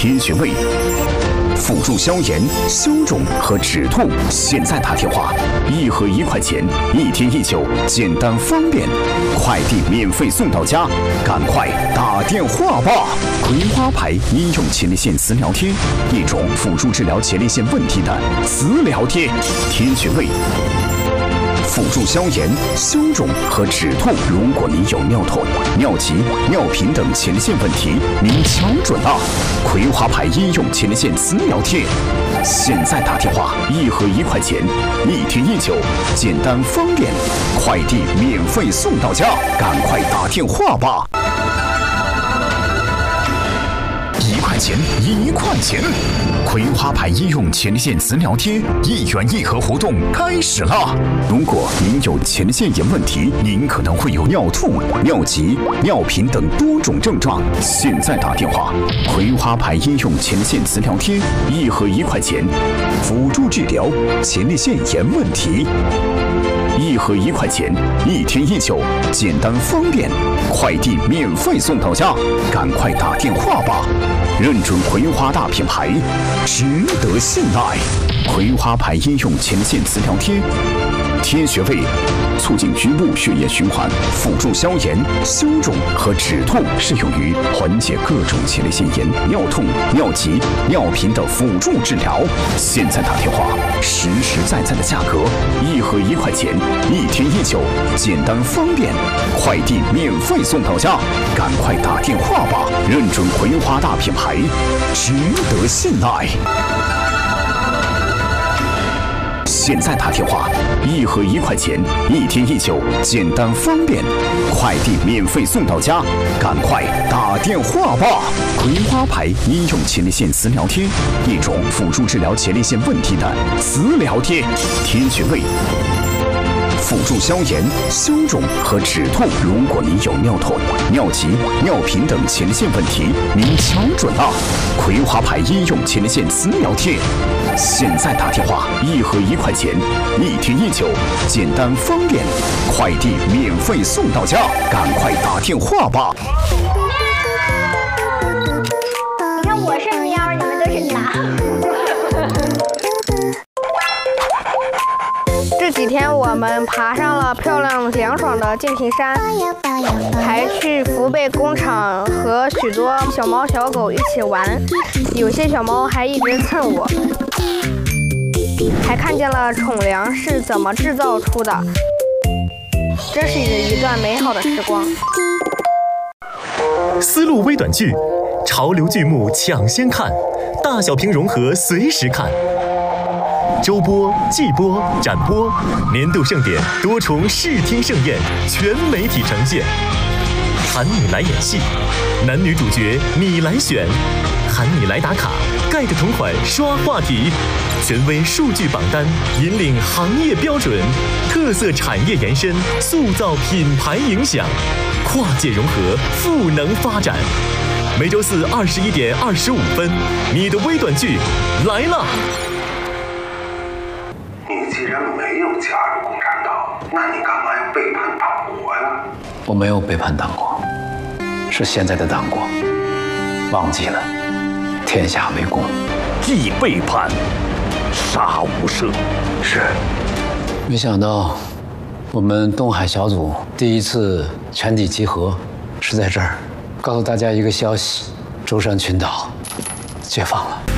天穴位，辅助消炎、消肿和止痛。现在打电话，1盒1块钱，1天1酒，简单方便，快递免费送到家，赶快打电话吧！葵花牌医用前列腺磁疗贴，一种辅助治疗前列腺问题的磁疗贴。天穴位，辅助消炎、消肿和止痛。如果您有尿痛、尿急、尿频等前列腺问题，您瞧准了，葵花牌医用前列腺磁疗贴。现在打电话，1盒1块钱，1天1酒，简单方便，快递免费送到家，赶快打电话吧！1块钱，1块钱！葵花牌医用前列腺磁疗贴1元1盒活动开始了。如果您有前列腺炎问题，您可能会有尿吐、尿急、尿频等多种症状。现在打电话，葵花牌医用前列腺磁疗贴1盒1块钱，辅助治疗前列腺炎问题。1盒1块钱，1天1酒，简单方便，快递免费送到家，赶快打电话吧！认准葵花大品牌，值得信赖。葵花牌医用前列腺磁疗贴，天穴位，促进局部血液循环，辅助消炎、消肿和止痛，适用于缓解各种前列腺炎、尿痛、尿急、尿频的辅助治疗。现在打电话，实实在在的价格，1盒1块钱，1天1酒，简单方便，快递免费送到家，赶快打电话吧！认准葵花大品牌，值得信赖。现在打电话，1盒1块钱，1天1酒，简单方便，快递免费送到家，赶快打电话吧！葵花牌医用前列腺磁疗贴，一种辅助治疗前列腺问题的磁疗贴。天穴位，辅助消炎、消肿和止痛。如果您有尿痛、尿急、尿频等前列腺问题，您瞧准了，葵花牌医用前列腺磁疗贴。现在打电话，1盒1块钱，1天1酒，简单方便，快递免费送到家，赶快打电话吧！ 你看我是喵，你们都是狼。 这几天我们爬上了漂亮凉爽的敬亭山，还去福贝工厂和许多小猫小狗一起玩，有些小猫还一直蹭我，还看见了宠粮是怎么制造出的，真是一段美好的时光。 丝路微短剧，潮流剧目抢先看，大小屏融合随时看。周播、季播、展播，年度盛典多重视听盛宴，全媒体呈现。喊你来演戏，男女主角你来选，喊你来打卡，get同款刷话题，权威数据榜单引领行业标准，特色产业延伸塑造品牌影响，跨界融合赋能发展。每周四21点25分，你的微短剧来了。 你既然没有加入共产党，那你干嘛要背叛党国呀？ 我没有背叛党国，是现在的党国忘记了天下为公， 既背叛，杀无赦。 是。没想到我们东海小组第一次全体集合是在这儿，告诉大家一个消息：舟山群岛解放了。